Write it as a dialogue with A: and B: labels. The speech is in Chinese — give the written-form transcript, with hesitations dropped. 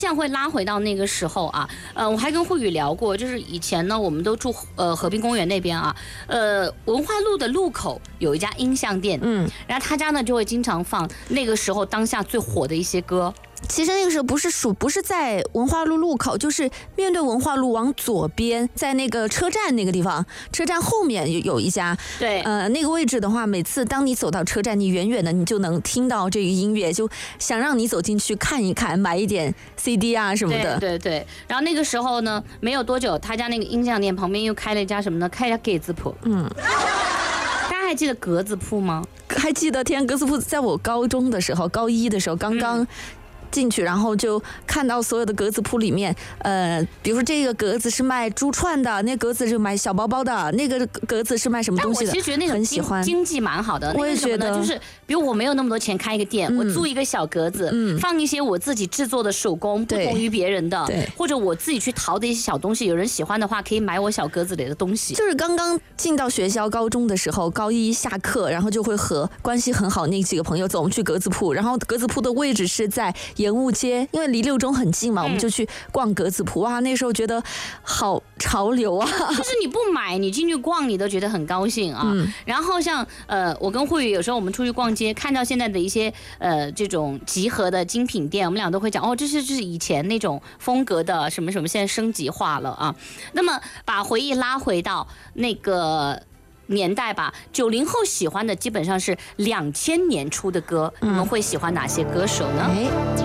A: 这样会拉回到那个时候啊，我还跟慧宇聊过，就是以前呢，我们都住和平公园那边啊，文化路的路口有一家音像店，然后他家呢就会经常放那个时候当下最火的一些歌。
B: 其实那个时候不是在文化路路口，就是面对文化路往左边，在那个车站那个地方，车站后面有一家。
A: 对，
B: 那个位置的话，每次当你走到车站，你远远的你就能听到这个音乐，就想让你走进去看一看，买一点 CD 啊什么的。
A: 对。然后那个时候呢，没有多久，他家那个音像店旁边又开了一家什么呢？开了一家格子铺。大家还记得格子铺吗？
B: 还记得格子铺，在我高中的时候，高一的时候刚刚进去，然后就看到所有的格子铺里面，比如说这个格子是卖珠串的，那格子是卖小包包的，那个格子是卖什么东西的。
A: 但我其实觉得那种
B: 很喜欢
A: 经济蛮好的。
B: 我也觉得，
A: 就是比如我没有那么多钱开一个店，我租一个小格子，放一些我自己制作的手工，不同于别人的，或者我自己去淘的一些小东西，有人喜欢的话可以买我小格子里的东西。
B: 就是刚刚进到学校高中的时候，高一下课，然后就会和关系很好那几个朋友走，我们去格子铺，然后格子铺的位置是在延误街，因为离六中很近嘛，我们就去逛格子铺。哇，那时候觉得好潮流啊！
A: 就是你不买，你进去逛，你都觉得很高兴啊。然后像我跟慧宇有时候我们出去逛街，看到现在的一些这种集合的精品店，我们俩都会讲哦，这是以前那种风格的什么什么，现在升级化了啊。那么把回忆拉回到那个年代吧，90后喜欢的基本上是2000年出的歌，你们会喜欢哪些歌手呢？